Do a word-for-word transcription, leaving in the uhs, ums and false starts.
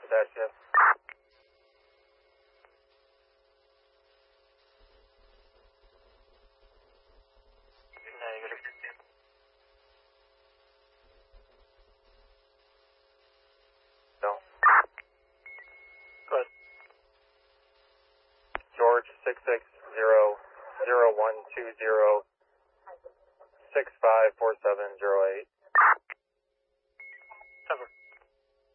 Dash, yes. Negative. No. Good. George, six six zero zero one two zero six five four seven zero eight.